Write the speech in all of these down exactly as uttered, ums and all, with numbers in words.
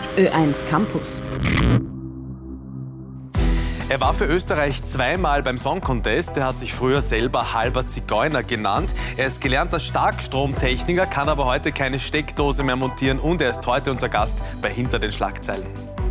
Ö eins Campus. Er war für Österreich zweimal beim Song Contest. Er hat sich früher selber halber Zigeuner genannt. Er ist gelernter Starkstromtechniker, kann aber heute keine Steckdose mehr montieren und er ist heute unser Gast bei Hinter den Schlagzeilen.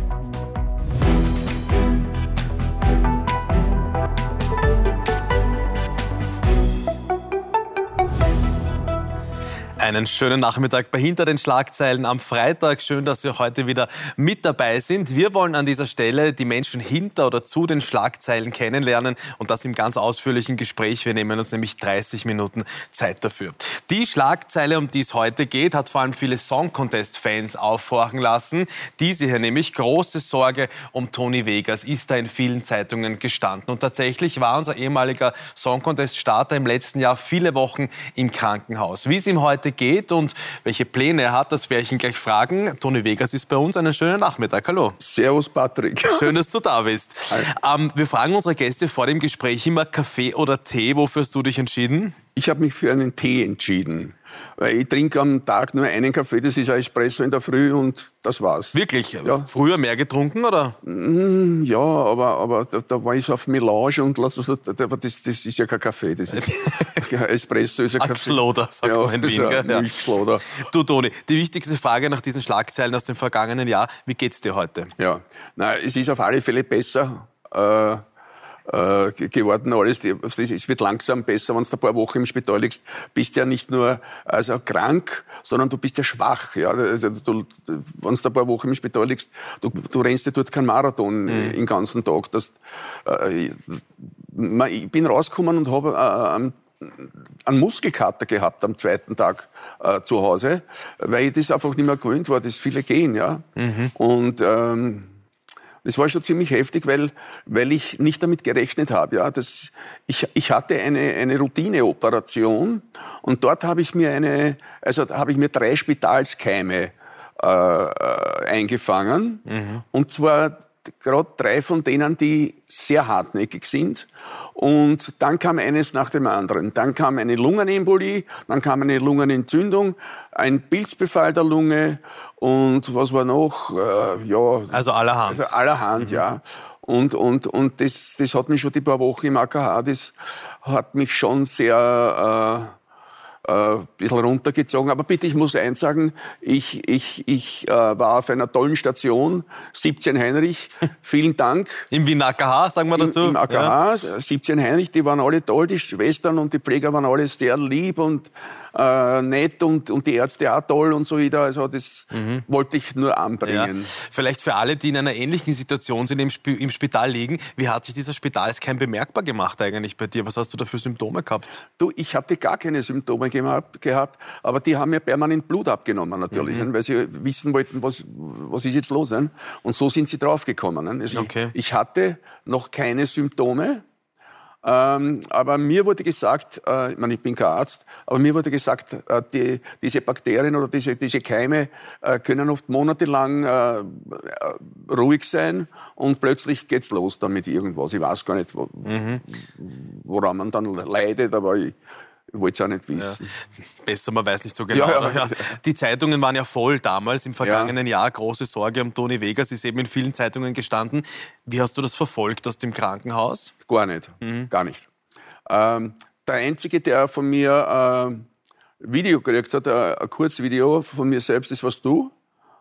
Einen schönen Nachmittag bei Hinter den Schlagzeilen am Freitag. Schön, dass Sie heute wieder mit dabei sind. Wir wollen an dieser Stelle die Menschen hinter oder zu den Schlagzeilen kennenlernen und das im ganz ausführlichen Gespräch. Wir nehmen uns nämlich dreißig Minuten Zeit dafür. Die Schlagzeile, um die es heute geht, hat vor allem viele Song-Contest-Fans aufhorchen lassen. Diese hier nämlich: große Sorge um Toni Vegas ist da in vielen Zeitungen gestanden. Und tatsächlich war unser ehemaliger Song-Contest-Starter im letzten Jahr viele Wochen im Krankenhaus. Wie es ihm heute geht und welche Pläne er hat, das werde ich ihn gleich fragen. Toni Vegas ist bei uns. Einen schönen Nachmittag. Hallo. Servus, Patrick. Schön, dass du da bist. Ähm, wir fragen unsere Gäste vor dem Gespräch immer Kaffee oder Tee. Wofür hast du dich entschieden? Ich habe mich für einen Tee entschieden. Weil ich trinke am Tag nur einen Kaffee, das ist ein Espresso in der Früh und das war's. Wirklich? Ja. Früher mehr getrunken, oder? Mm, ja, aber, aber da, da war ich so auf Melange und das, das, das ist ja kein Kaffee. Das ist, Espresso ist ja Kaffee. Geschloder, sagt ja, man in Wien. Ja. Milchschloder. Du, Toni, die wichtigste Frage nach diesen Schlagzeilen aus dem vergangenen Jahr: Wie geht's dir heute? Ja, na, es ist auf alle Fälle besser äh, äh, geworden alles. Es wird langsam besser, wenn du ein paar Wochen im Spital liegst. Bist ja nicht nur also krank, sondern du bist ja schwach. Ja? Also du, wenn du ein paar Wochen im Spital liegst, du, du rennst ja dort keinen Marathon mhm. den ganzen Tag. Das, äh, ich bin rausgekommen und habe äh, einen Muskelkater gehabt am zweiten Tag äh, zu Hause, weil ich das einfach nicht mehr gewöhnt war, dass viele gehen. Ja? Mhm. Und ähm, das war schon ziemlich heftig, weil, weil ich nicht damit gerechnet habe. Ja, das, ich, ich hatte eine, eine Routineoperation und dort habe ich mir eine, also habe ich mir drei Spitalskeime äh, eingefangen. Mhm. Und zwar gerade drei von denen, die sehr hartnäckig sind. Und dann kam eines nach dem anderen. Dann kam eine Lungenembolie, dann kam eine Lungenentzündung, ein Pilzbefall der Lunge und was war noch? Äh, ja, also allerhand. Also allerhand, mhm. ja. Und, und, und das, das hat mich schon die paar Wochen im A K H, das hat mich schon sehr... Äh, ein bisschen runtergezogen. Aber bitte, ich muss eins sagen, ich, ich, ich äh, war auf einer tollen Station, siebzehn Heinrich, vielen Dank. Im Wiener A K H, sagen wir dazu. Im, im A K H, ja. siebzehn Heinrich, die waren alle toll, die Schwestern und die Pfleger waren alle sehr lieb und äh, nett und, und die Ärzte auch toll und so wieder. Also das mhm. wollte ich nur anbringen. Ja. Vielleicht für alle, die in einer ähnlichen Situation sind, im, Sp- im Spital liegen, wie hat sich dieser Spitalskeim bemerkbar gemacht eigentlich bei dir? Was hast du da für Symptome gehabt? Du, ich hatte gar keine Symptome gehabt, aber die haben mir permanent Blut abgenommen natürlich, mhm. weil sie wissen wollten, was, was ist jetzt los. Und so sind sie draufgekommen. Also okay. ich, ich hatte noch keine Symptome, ähm, aber mir wurde gesagt, äh, ich meine, ich bin kein Arzt, aber mir wurde gesagt, äh, die, diese Bakterien oder diese, diese Keime äh, können oft monatelang äh, ruhig sein und plötzlich geht's los damit irgendwas. Ich weiß gar nicht, wo, mhm. woran man dann leidet, aber ich Ich wollte es auch nicht wissen. Ja. Besser, man weiß nicht so genau. Ja, ja. Ja. Die Zeitungen waren ja voll damals, im vergangenen ja. Jahr. Große Sorge um Toni Vegas ist eben in vielen Zeitungen gestanden. Wie hast du das verfolgt aus dem Krankenhaus? Gar nicht, mhm. gar nicht. Ähm, der Einzige, der von mir äh, Video gekriegt hat, äh, ein Kurzvideo von mir selbst, das warst du.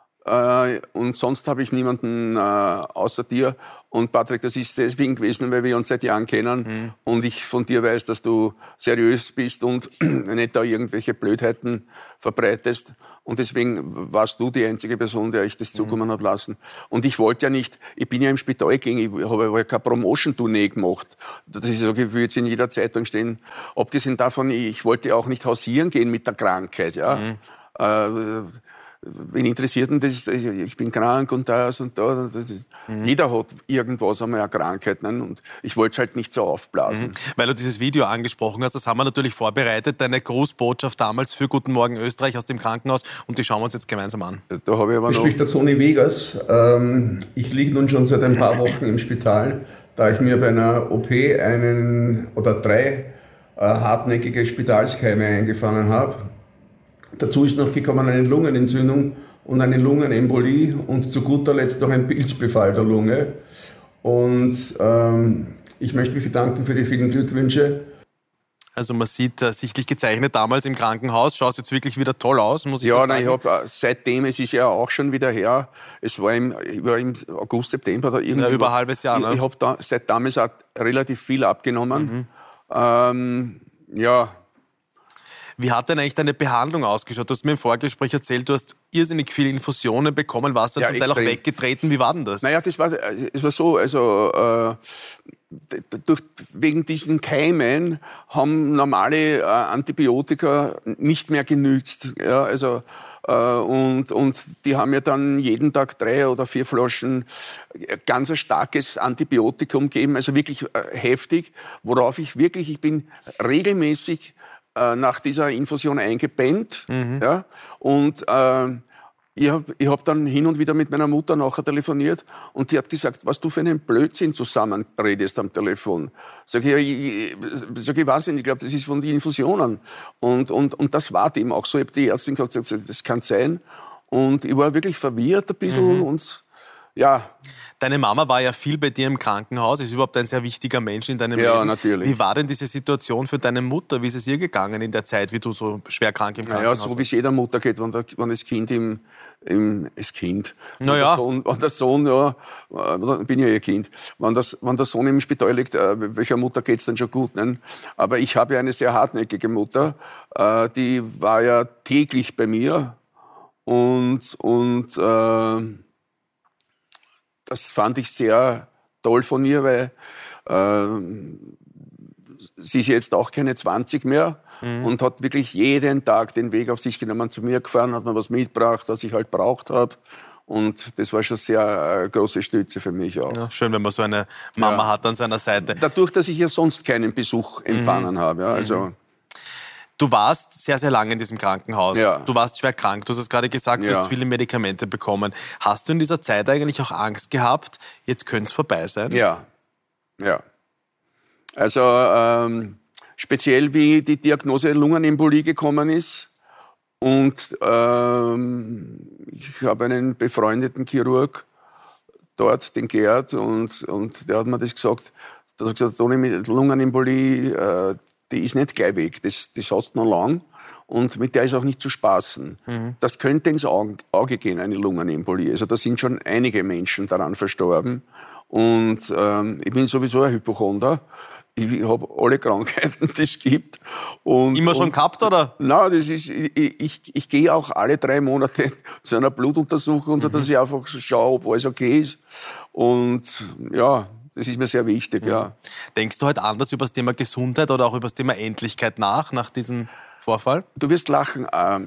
Äh, und sonst habe ich niemanden äh, außer dir. Und Patrick, das ist deswegen gewesen, weil wir uns seit Jahren kennen mhm. und ich von dir weiß, dass du seriös bist und nicht da irgendwelche Blödheiten verbreitest. Und deswegen warst du die einzige Person, der ich das zukommen mhm. habe lassen. Und ich wollte ja nicht, ich bin ja im Spital gegangen, ich habe ja keine Promotion-Tournee gemacht. Das ist so, wie jetzt in jeder Zeitung stehen. Abgesehen davon, ich wollte auch nicht hausieren gehen mit der Krankheit. Ja. Mhm. Äh, Wen interessiert denn das? Ich bin krank und das und da. Das ist, mhm. Jeder hat irgendwas einmal eine Krankheit. Ne? Und ich wollte es halt nicht so aufblasen. Mhm. Weil du dieses Video angesprochen hast, das haben wir natürlich vorbereitet. Deine Grußbotschaft damals für Guten Morgen Österreich aus dem Krankenhaus. Und die schauen wir uns jetzt gemeinsam an. Da habe ich aber noch... Spricht der Toni Vegas. Ähm, ich liege nun schon seit ein paar Wochen im Spital, da ich mir bei einer O P einen oder drei äh, hartnäckige Spitalskeime eingefangen habe. Dazu ist noch gekommen eine Lungenentzündung und eine Lungenembolie und zu guter Letzt noch ein Pilzbefall der Lunge. Und ähm, ich möchte mich bedanken für die vielen Glückwünsche. Also man sieht äh, sichtlich gezeichnet damals im Krankenhaus. Schaust jetzt wirklich wieder toll aus, muss ich ja, sagen. Ja, ich habe seitdem, es ist ja auch schon wieder her, es war im, ich war im August, September oder irgendwie. Ja, über ein halbes Jahr, ne? Ich, ich habe da seit damals auch relativ viel abgenommen. Mhm. Ähm, ja. Wie hat denn eigentlich deine Behandlung ausgeschaut? Du hast mir im Vorgespräch erzählt, du hast irrsinnig viele Infusionen bekommen, warst ja, ja zum Teil extrem. auch weggetreten. Wie war denn das? Naja, das war, es war so, also äh, durch, wegen diesen Keimen haben normale äh, Antibiotika nicht mehr genützt. Ja, also, äh, und, und die haben ja dann jeden Tag drei oder vier Flaschen ganz ein starkes Antibiotikum gegeben, also wirklich äh, heftig, worauf ich wirklich, ich bin regelmäßig nach dieser Infusion eingepennt. Mhm. Ja, und äh, ich habe ich hab dann hin und wieder mit meiner Mutter nachher telefoniert und die hat gesagt, was du für einen Blödsinn zusammenredest am Telefon. Sag ich, ja, ich, sag ich weiß nicht, ich glaube, das ist von den Infusionen. Und, und, und das war dem auch so. Ich habe die Ärztin gesagt, das kann sein. Und ich war wirklich verwirrt ein bisschen mhm. und ja. Deine Mama war ja viel bei dir im Krankenhaus, ist überhaupt ein sehr wichtiger Mensch in deinem ja, Leben. Natürlich. Wie war denn diese Situation für deine Mutter? Wie ist es ihr gegangen in der Zeit, wie du so schwer krank im Krankenhaus warst? Ja, so wie es jeder Mutter geht, wenn, der, wenn das Kind im, im das Kind, naja. wenn der Sohn, wenn der Sohn, ja, dann bin ich ja ihr Kind, wenn, das, wenn der Sohn im Spital liegt, äh, welcher Mutter geht's dann schon gut? Ne? Aber ich habe ja eine sehr hartnäckige Mutter, äh, die war ja täglich bei mir und, und äh, das fand ich sehr toll von ihr, weil äh, sie ist jetzt auch keine zwanzig mehr mhm. und hat wirklich jeden Tag den Weg auf sich genommen, zu mir gefahren, hat mir was mitgebracht, was ich halt braucht habe. Und das war schon sehr äh, große Stütze für mich auch. Ja, schön, wenn man so eine Mama ja. hat an seiner Seite. Dadurch, dass ich ja sonst keinen Besuch empfangen mhm. habe. Ja, also mhm. Du warst sehr, sehr lange in diesem Krankenhaus. Ja. Du warst schwer krank. Du hast es gerade gesagt, du ja. hast viele Medikamente bekommen. Hast du in dieser Zeit eigentlich auch Angst gehabt, jetzt könnte es vorbei sein? Ja, ja. Also ähm, speziell wie die Diagnose Lungenembolie gekommen ist. Und ähm, ich habe einen befreundeten Chirurg dort, den Gerd, und, und der hat mir das gesagt. Der hat gesagt, Toni, mit Lungenembolie, äh, die ist nicht gleich weg, das, das hast du noch lang und mit der ist auch nicht zu spaßen. Mhm. Das könnte ins Auge, Auge gehen, eine Lungenembolie. Also da sind schon einige Menschen daran verstorben und ähm, ich bin sowieso ein Hypochonder. Ich habe alle Krankheiten, die es gibt. Und, Immer schon und, gehabt, oder? Nein, das ist, ich, ich, ich gehe auch alle drei Monate zu einer Blutuntersuchung, mhm. so dass ich einfach schaue, ob alles okay ist. Und ja, das ist mir sehr wichtig, ja. ja. Denkst du heute anders über das Thema Gesundheit oder auch über das Thema Endlichkeit nach, nach diesem Vorfall? Du wirst lachen.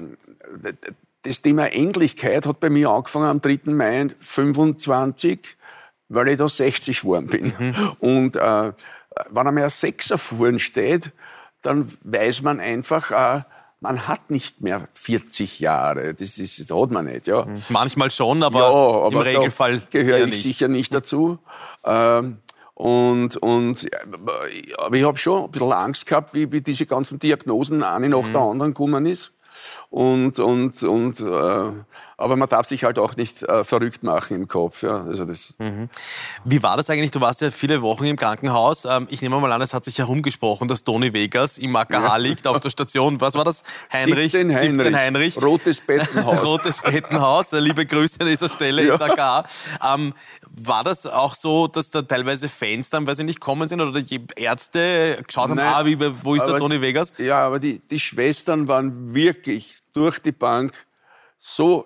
Das Thema Endlichkeit hat bei mir angefangen am dritten Mai fünfundzwanzig, weil ich da sechzig geworden bin. Mhm. Und äh, wenn einmal ein Sechser vorn steht, dann weiß man einfach, äh, man hat nicht mehr vierzig Jahre. Das, das, das hat man nicht, ja. Manchmal schon, aber, ja, aber im Regelfall gehöre ich nicht. sicher nicht dazu. Ähm, und, und, aber ich habe schon ein bisschen Angst gehabt, wie, wie diese ganzen Diagnosen eine nach mhm. der anderen gekommen ist. Und, und, und, äh, aber man darf sich halt auch nicht äh, verrückt machen im Kopf. Ja. Also das mhm. Wie war das eigentlich? Du warst ja viele Wochen im Krankenhaus. Ähm, ich nehme mal an, es hat sich herumgesprochen, dass Toni Vegas im A K H ja. liegt auf der Station. Was war das? Heinrich? siebzehn Heinrich. siebzehn Heinrich. Rotes Bettenhaus. Rotes Bettenhaus. Liebe Grüße an dieser Stelle ja. ins A K H. Ähm, war das auch so, dass da teilweise Fans dann, weiß ich nicht, kommen sind oder die Ärzte geschaut haben, ah, wie, wo ist aber, der Toni Vegas? Ja, aber die, die Schwestern waren wirklich durch die Bank so,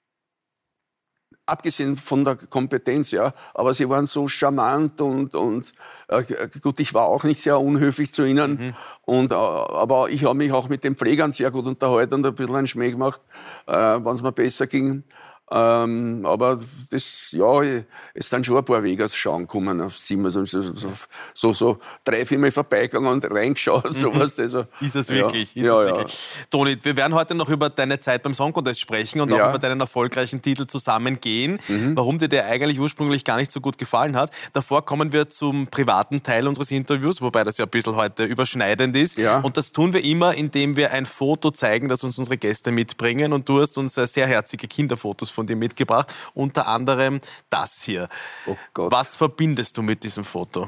abgesehen von der Kompetenz, ja, aber sie waren so charmant und, und äh, gut, ich war auch nicht sehr unhöflich zu ihnen, mhm. und, äh, aber ich habe mich auch mit den Pflegern sehr gut unterhalten und ein bisschen einen Schmäh gemacht, äh, wenn es mir besser ging. Ähm, aber das, ja, es sind schon ein paar Vegas schauen gekommen auf Zimmer. So, so, so, so drei, viermal vorbeigegangen und reingeschaut. Sowas. Also, ist es ja, wirklich? Ist ja, es ja. wirklich? Toni, wir werden heute noch über deine Zeit beim Song Contest sprechen und auch Ja. über deinen erfolgreichen Titel Zusammen gehen, Mhm. warum dir der eigentlich ursprünglich gar nicht so gut gefallen hat. Davor kommen wir zum privaten Teil unseres Interviews, wobei das ja ein bisschen heute überschneidend ist. Ja. Und das tun wir immer, indem wir ein Foto zeigen, das uns unsere Gäste mitbringen. Und du hast uns sehr herzige Kinderfotos von dir mitgebracht, unter anderem das hier. Oh Gott. Was verbindest du mit diesem Foto?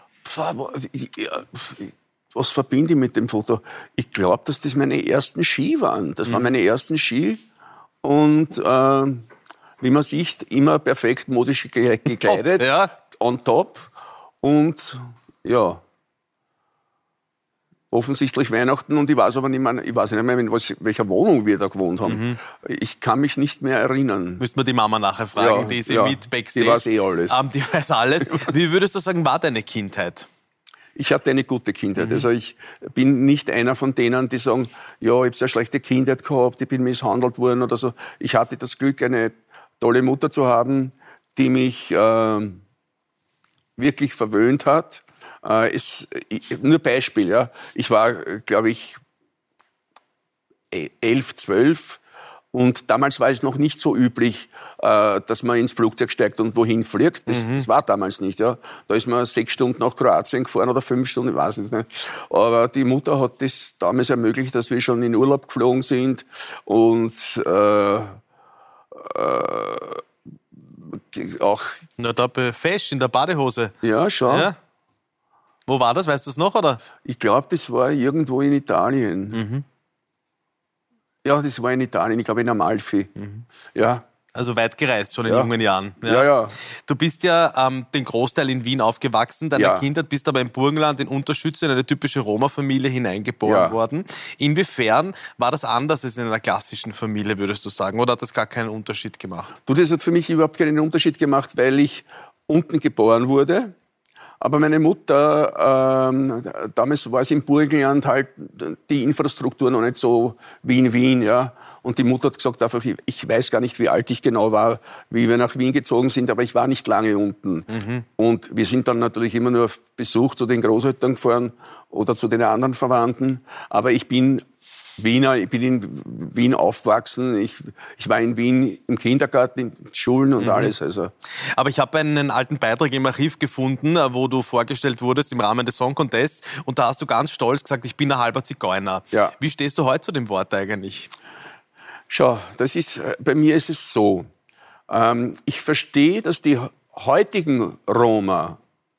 Was verbinde ich mit dem Foto? Ich glaube, dass das meine ersten Ski waren. Das waren meine ersten Ski. Und äh, wie man sieht, immer perfekt modisch ge- gekleidet. Top, ja. On top. Und ja, offensichtlich Weihnachten. Und ich weiß aber nicht mehr, ich weiß nicht mehr, in was, welcher Wohnung wir da gewohnt haben. Mhm. Ich kann mich nicht mehr erinnern. Müssten wir die Mama nachher fragen, Ja, die ist ja, mit Backstage. die weiß eh alles. Ähm, die weiß alles. Wie würdest du sagen, war deine Kindheit? Ich hatte eine gute Kindheit. Also ich bin nicht einer von denen, die sagen, ja, ich habe eine schlechte Kindheit gehabt, ich bin misshandelt worden oder so. Ich hatte das Glück, eine tolle Mutter zu haben, die mich äh, wirklich verwöhnt hat. Äh, es, ich, nur Beispiel, ja. Ich war, glaube ich, elf, zwölf. Und damals war es noch nicht so üblich, äh, dass man ins Flugzeug steigt und wohin fliegt. Das, mhm. das war damals nicht. Ja. Da ist man sechs Stunden nach Kroatien gefahren oder fünf Stunden, ich weiß nicht. Aber die Mutter hat das damals ermöglicht, dass wir schon in Urlaub geflogen sind. Und äh, äh, auch... Na, da fest, in der Badehose. Ja, schon. Ja. Wo war das? Weißt du es noch, oder? Ich glaube, das war irgendwo in Italien. Mhm. Ja, das war in Italien, ich glaube in Amalfi. Mhm. Ja. Also weit gereist, schon in Ja. jungen Jahren. Ja, ja. Du bist ja ähm, den Großteil in Wien aufgewachsen, deiner Ja. Kindheit, bist aber im Burgenland in Unterschütze in eine typische Roma-Familie hineingeboren Ja. worden. Inwiefern war das anders als in einer klassischen Familie, würdest du sagen? Oder hat das gar keinen Unterschied gemacht? Du, das hat für mich überhaupt keinen Unterschied gemacht, weil ich unten geboren wurde. Aber meine Mutter, ähm, damals war es im Burgenland halt die Infrastruktur noch nicht so wie in Wien, ja. Und die Mutter hat gesagt einfach, ich, ich weiß gar nicht, wie alt ich genau war, wie wir nach Wien gezogen sind, aber ich war nicht lange unten. Mhm. Und wir sind dann natürlich immer nur auf Besuch zu den Großeltern gefahren oder zu den anderen Verwandten. Aber ich bin Wiener, ich bin in Wien aufgewachsen. Ich, ich war in Wien im Kindergarten, in Schulen und mhm. alles. Also. Aber ich habe einen alten Beitrag im Archiv gefunden, wo du vorgestellt wurdest im Rahmen des Song Contests. Und da hast du ganz stolz gesagt, ich bin ein halber Zigeuner. Ja. Wie stehst du heute zu dem Wort eigentlich? Schau, das ist, bei mir ist es so. Ähm, ich verstehe, dass die heutigen Roma,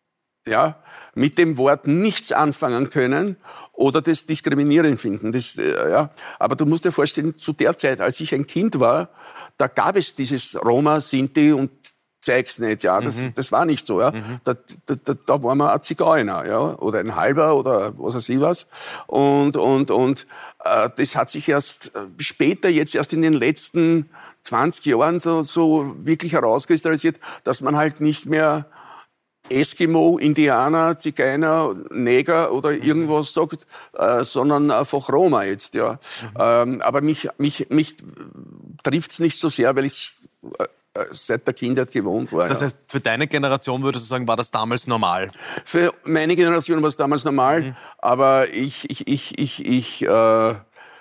ja, mit dem Wort nichts anfangen können oder das diskriminierend finden. Das, äh, ja. Aber du musst dir vorstellen, zu der Zeit, als ich ein Kind war, da gab es dieses Roma, Sinti und zeig's nicht. Ja, das, mhm. das war nicht so. Ja. Mhm. Da, da, da, da war man ein Zigeuner, ja, oder ein Halber oder was weiß ich was. Und, und, und äh, das hat sich erst später, jetzt erst in den letzten zwanzig Jahren so, so wirklich herauskristallisiert, dass man halt nicht mehr Eskimo, Indianer, Zigeuner, Neger oder irgendwas sagt, äh, sondern einfach Roma jetzt, ja. Mhm. Ähm, aber mich, mich, mich trifft's nicht so sehr, weil ich äh, seit der Kindheit gewohnt war. Das ja. heißt, für deine Generation würdest du sagen, war das damals normal? Für meine Generation war es damals normal, mhm. aber ich, ich, ich, ich, ich, äh,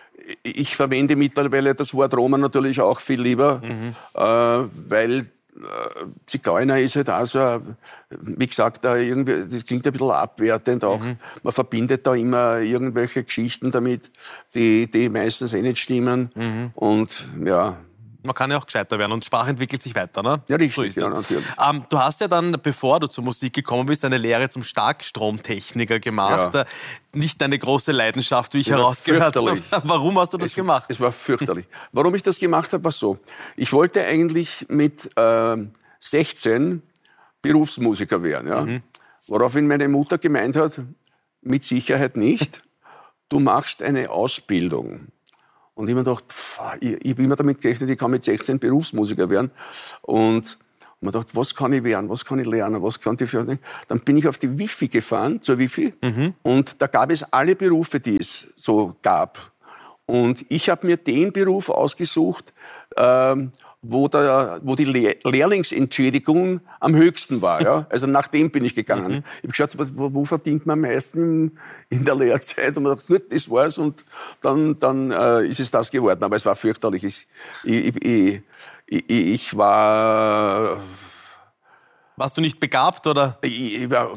ich verwende mittlerweile das Wort Roma natürlich auch viel lieber, mhm. äh, weil Zigeuner ist halt auch so, wie gesagt, da irgendwie, das klingt ein bisschen abwertend auch. Mhm. Man verbindet da immer irgendwelche Geschichten damit, die, die meistens eh nicht stimmen. Mhm. Und ja. Man kann ja auch gescheiter werden und Sprache entwickelt sich weiter, ne? Ja, richtig, so ist ja, das. natürlich. Ähm, du hast ja dann, bevor du zur Musik gekommen bist, eine Lehre zum Starkstromtechniker gemacht. Ja. Nicht deine große Leidenschaft, wie ich herausgehört habe. Warum hast du das es, gemacht? Es war fürchterlich. Warum ich das gemacht habe, war so. Ich wollte eigentlich mit äh, sechzehn Berufsmusiker werden. Ja? Mhm. Woraufhin meine Mutter gemeint hat, mit Sicherheit nicht. Du machst eine Ausbildung. Und ich habe mir gedacht, pff, ich, ich habe immer damit gerechnet, ich kann mit sechzehn Berufsmusiker werden. Und man dachte, was kann ich werden, was kann ich lernen, was kann ich für... Dann bin ich auf die Wifi gefahren, zur Wifi. Mhm. Und da gab es alle Berufe, die es so gab. Und ich habe mir den Beruf ausgesucht, ähm, wo, der, wo die Le- Lehrlingsentschädigung am höchsten war. Ja? Also nach dem bin ich gegangen. Mhm. Ich habe geschaut, wo, wo verdient man am meisten in, in der Lehrzeit? Und man dachte, gut, das war's. Und dann, dann äh, ist es das geworden. Aber es war fürchterlich. Ich, ich, ich, ich, ich war... Warst du nicht begabt, oder? Ich, ich war...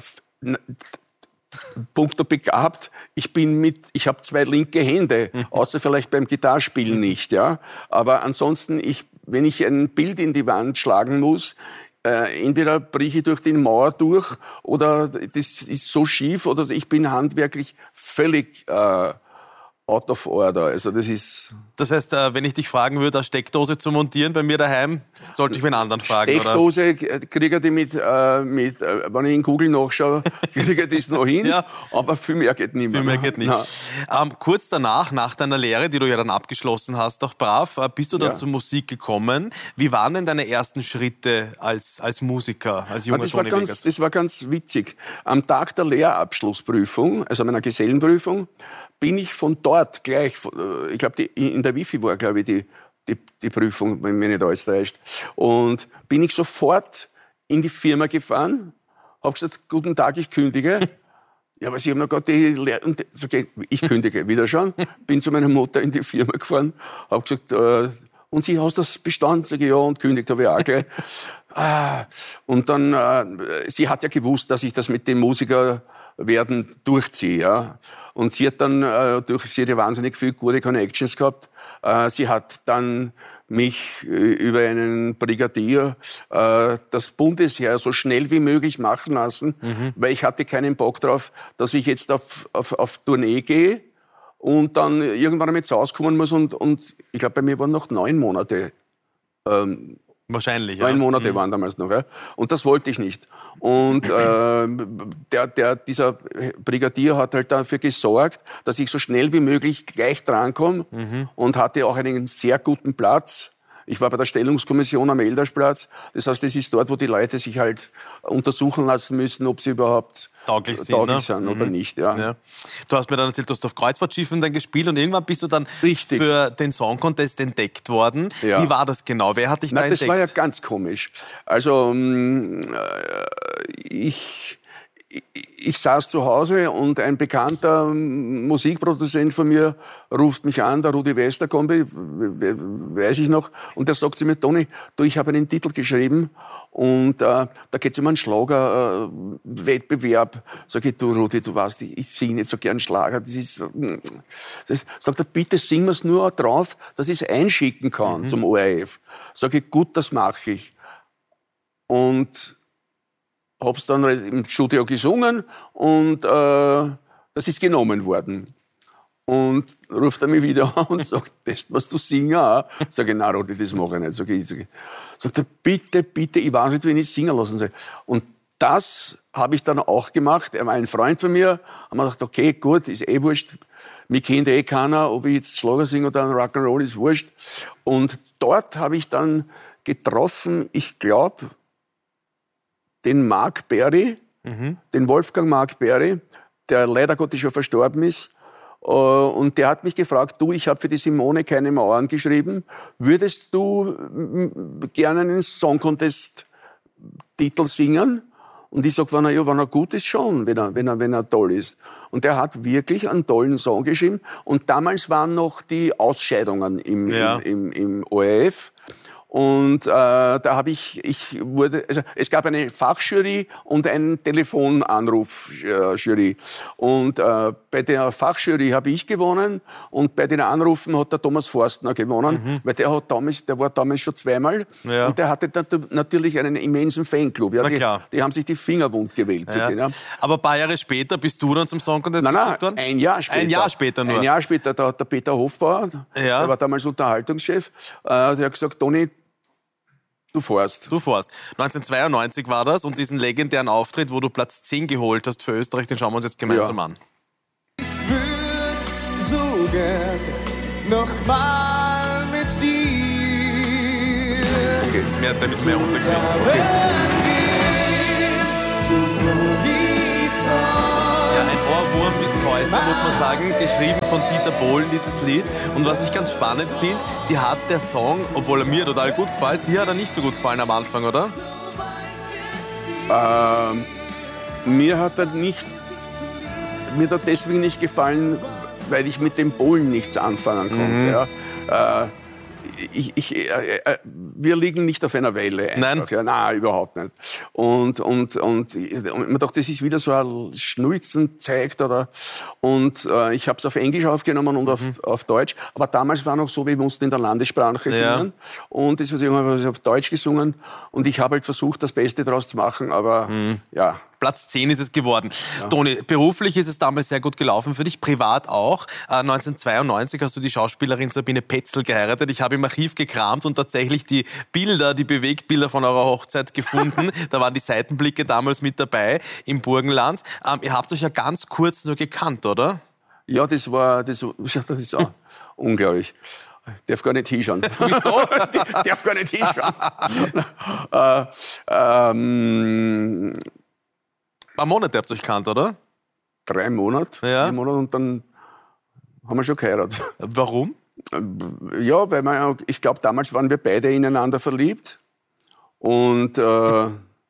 Punkto begabt, ich bin mit, ich habe zwei linke Hände, mhm. außer vielleicht beim Gitarrespielen nicht, ja. Aber ansonsten, ich, wenn ich ein Bild in die Wand schlagen muss, äh, entweder breche ich durch die Mauer durch oder das ist so schief oder ich bin handwerklich völlig äh, out of order. Also das ist... Das heißt, wenn ich dich fragen würde, eine Steckdose zu montieren bei mir daheim, sollte ich einen anderen fragen, Steckdose oder? Kriege ich die mit, äh, mit äh, wenn ich in Google nachschaue, kriege ich das noch hin, ja. aber viel mehr geht nicht mehr. Viel mehr geht nicht. Ähm, kurz danach, nach deiner Lehre, die du ja dann abgeschlossen hast, auch brav, bist du dann ja. zur Musik gekommen. Wie waren denn deine ersten Schritte als, als Musiker, als junger das, war ganz, das war ganz witzig. Am Tag der Lehrabschlussprüfung, also meiner Gesellenprüfung, bin ich von dort gleich, ich glaube, in der Wifi war, glaube ich, die, die, die Prüfung, wenn mich nicht alles täuscht. Und bin ich sofort in die Firma gefahren, habe gesagt, guten Tag, ich kündige. Ja, aber Sie haben noch gerade die Lehre... Und so, okay, ich kündige wieder schon. Bin zu meiner Mutter in die Firma gefahren, habe gesagt, äh, und Sie, hast das bestanden? Sag ich, ja, und kündigt habe ich auch gleich. ah, und dann, äh, sie hat ja gewusst, dass ich das mit dem Musiker werden durchziehe, ja. Und sie hat dann äh, durch sie hat ja wahnsinnig viele gute Connections gehabt. Äh, sie hat dann mich äh, über einen Brigadier äh, das Bundesheer so schnell wie möglich machen lassen, mhm. weil ich hatte keinen Bock drauf, dass ich jetzt auf, auf, auf Tournee gehe und dann irgendwann damit rauskommen muss und, und ich glaube, bei mir waren noch neun Monate. Ähm, Wahrscheinlich, ja. Neun Monate mhm. waren damals noch, ja. Und das wollte ich nicht. Und äh, der, der, dieser Brigadier hat halt dafür gesorgt, dass ich so schnell wie möglich gleich drankomme mhm. und hatte auch einen sehr guten Platz. Ich war bei der Stellungskommission am Eldersplatz. Das heißt, das ist dort, wo die Leute sich halt untersuchen lassen müssen, ob sie überhaupt tauglich sind, tauglich ne? sind oder mhm. nicht. Ja. Ja. Du hast mir dann erzählt, du hast auf Kreuzfahrtschiffen dann gespielt und irgendwann bist du dann Richtig. für den Song Contest entdeckt worden. Ja. Wie war das genau? Wer hat dich Na, da entdeckt? Das war ja ganz komisch. Also ich... Ich saß zu Hause und ein bekannter Musikproduzent von mir ruft mich an, der Rudi Westerkombi, weiß ich noch, und der sagt zu mir, Toni, du, ich habe einen Titel geschrieben und äh, da geht es um einen Schlagerwettbewerb. Äh, Sag ich, du Rudi, du weißt, ich, ich singe nicht so gern Schlager. Das ist, das, sagt er, bitte sing mir's nur drauf, dass ich es einschicken kann mhm. zum O R F. Sag ich, gut, das mache ich. Und hab's dann im Studio gesungen und äh, das ist genommen worden. Und ruft er mich wieder an und sagt, das, was du singen auch? Sag ich, nein, Rudi, das mache ich nicht. Sag ich, sag ich. Sagt er, bitte, bitte, ich weiß nicht, wen ich singen lassen soll. Und das habe ich dann auch gemacht. Er war ein Freund von mir. Haben wir gedacht, okay, gut, ist eh wurscht. Mich kennt eh keiner, ob ich jetzt Schlager singe oder Rock'n'Roll, ist wurscht. Und dort habe ich dann getroffen, ich glaube, den Mark Berry, mhm. den Wolfgang Mark Berry, der leider Gottes schon verstorben ist. Und der hat mich gefragt, du, ich habe für die Simone keine Mauern geschrieben, würdest du gerne einen Song Contest Titel singen? Und ich sage, wenn er, ja, wenn er gut ist, schon, wenn er, wenn, er, wenn er toll ist. Und der hat wirklich einen tollen Song geschrieben. Und damals waren noch die Ausscheidungen im, ja. im, im, im O R F. Und äh, da habe ich, ich wurde, also es gab eine Fachjury und einen Telefonanruf-Jury. Und äh, bei der Fachjury habe ich gewonnen und bei den Anrufen hat der Thomas Forstner gewonnen, mhm. weil der hat damals, der war damals schon zweimal ja. und der hatte natürlich einen immensen Fanclub. Ja, die, die haben sich die Finger wund gewählt für ja. den. Ja. Aber ein paar Jahre später bist du dann zum Song Contest nein, nein, worden? Ein Jahr später. Ein Jahr später nur. Ein Jahr später, da hat der Peter Hofbauer, ja. der war damals Unterhaltungschef, äh, der hat gesagt, Toni, Du fährst. Du fährst. neunzehnhundertzweiundneunzig war das und diesen legendären Auftritt, wo du Platz zehn geholt hast für Österreich, den schauen wir uns jetzt gemeinsam ja. an. Ich würde so gern nochmal mit dir. Okay, mehr, da müssen wir runtergehen. Okay. Zum Horizont. Ja, ein Ohrwurm bis heute, muss man sagen, geschrieben von Dieter Bohlen, dieses Lied. Und was ich ganz spannend finde, die hat der Song, obwohl er mir total gut gefällt, dir hat er nicht so gut gefallen am Anfang, oder? Ähm, mir hat er nicht, mir hat er deswegen nicht gefallen, weil ich mit dem Bohlen nichts anfangen konnte. Mhm. Ja. Äh, Ich, ich, äh, äh, wir liegen nicht auf einer Welle einfach. Nein. Ja, nein, überhaupt nicht. Und, und, und, und man dachte, das ist wieder so ein Schnulzen zeigt. Oder, und äh, ich habe es auf Englisch aufgenommen und auf, mhm. auf Deutsch. Aber damals war noch so, wir mussten in der Landessprache singen. Ja. Und deswegen habe ich auf Deutsch gesungen. Und ich habe halt versucht, das Beste daraus zu machen. Aber mhm. ja. Platz zehn ist es geworden. Ja. Toni, beruflich ist es damals sehr gut gelaufen für dich, privat auch. Äh, neunzehnhundertzweiundneunzig hast du die Schauspielerin Sabine Petzl geheiratet. Ich habe im Archiv gekramt und tatsächlich die Bilder, die Bewegtbilder von eurer Hochzeit gefunden. Da waren die Seitenblicke damals mit dabei im Burgenland. Ähm, ihr habt euch ja ganz kurz nur gekannt, oder? Ja, das war, das, das ist auch unglaublich. Ich darf gar nicht hinschauen. Wieso? Ich darf gar nicht hinschauen. äh, ähm, Ein paar Monate habt ihr euch gekannt, oder? Drei Monate, ja. vier Monate und dann haben wir schon geheiratet. Warum? Ja, weil wir, ich glaube, damals waren wir beide ineinander verliebt. Und äh,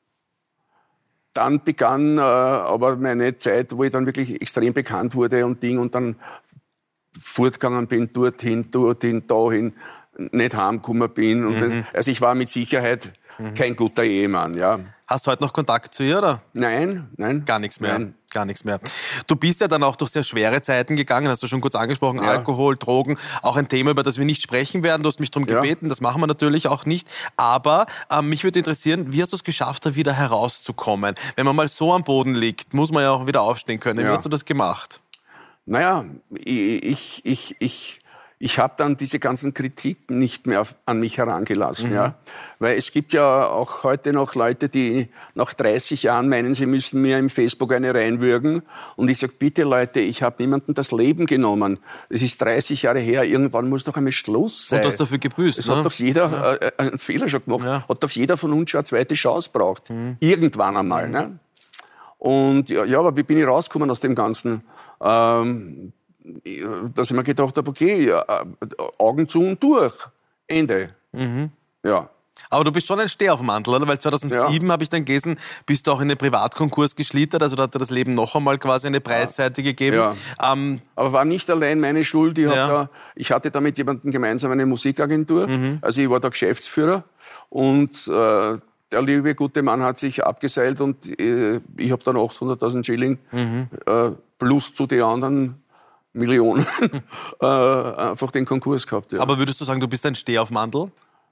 dann begann äh, aber meine Zeit, wo ich dann wirklich extrem bekannt wurde und Ding und dann fortgegangen bin, dorthin, dorthin, dahin, nicht heimgekommen bin. Und Mhm. das, also ich war mit Sicherheit mhm. kein guter Ehemann, ja. Hast du heute noch Kontakt zu ihr, oder? Nein, nein. Gar nichts mehr. Nein. Gar nichts mehr. Du bist ja dann auch durch sehr schwere Zeiten gegangen, hast du schon kurz angesprochen, Ja. Alkohol, Drogen, auch ein Thema, über das wir nicht sprechen werden. Du hast mich darum Ja. gebeten, das machen wir natürlich auch nicht. Aber ähm, mich würde interessieren, wie hast du es geschafft, da wieder herauszukommen? Wenn man mal so am Boden liegt, muss man ja auch wieder aufstehen können. Ja. Wie hast du das gemacht? Naja, ich, ich, ich, ich, ich habe dann diese ganzen Kritiken nicht mehr auf, an mich herangelassen. Mhm. Ja? Weil es gibt ja auch heute noch Leute, die nach dreißig Jahren meinen, sie müssen mir im Facebook eine reinwürgen. Und ich sage, bitte Leute, ich habe niemandem das Leben genommen. Es ist dreißig Jahre her, irgendwann muss doch einmal Schluss sein. Und du hast dafür gebüßt. Es ne? hat doch jeder ja. äh, einen Fehler schon gemacht. Ja. Hat doch jeder von uns schon eine zweite Chance braucht. Mhm. Irgendwann einmal. Mhm. Ne? Und ja, ja, aber wie bin ich rausgekommen aus dem Ganzen? Ähm, dass ich mir gedacht habe, okay, ja, Augen zu und durch. Ende. Mhm. Ja. Aber du bist schon ein Stehaufmantel, oder? Weil zweitausendsieben Ja. habe ich dann gelesen, bist du auch in den Privatkonkurs geschlittert. Also da hat dir das Leben noch einmal quasi eine Preisseite gegeben. Ja. Ähm, Aber war nicht allein meine Schuld. Ich, hab Ja. da, ich hatte da mit jemandem gemeinsam eine Musikagentur. Mhm. Also ich war da Geschäftsführer. Und äh, der liebe, gute Mann hat sich abgeseilt und äh, ich habe dann achthunderttausend Schilling Mhm. äh, plus zu den anderen Millionen äh, einfach den Konkurs gehabt. Ja. aber würdest du sagen, du bist ein Stehaufmantel?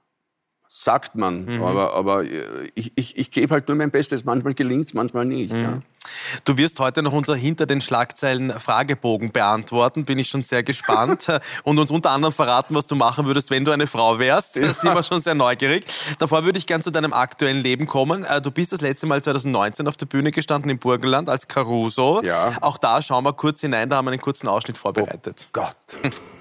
Sagt man, Mhm. aber, aber ich, ich, ich gebe halt nur mein Bestes. Manchmal gelingt es, manchmal nicht. Mhm. Ja. Du wirst heute noch unser Hinter den Schlagzeilen Fragebogen beantworten, bin ich schon sehr gespannt. Und uns unter anderem verraten, was du machen würdest, wenn du eine Frau wärst. Da sind wir schon sehr neugierig. Davor würde ich gern zu deinem aktuellen Leben kommen. Du bist das letzte Mal zweitausendneunzehn auf der Bühne gestanden im Burgenland als Caruso. Ja. Auch da schauen wir kurz hinein, da haben wir einen kurzen Ausschnitt vorbereitet. Gott.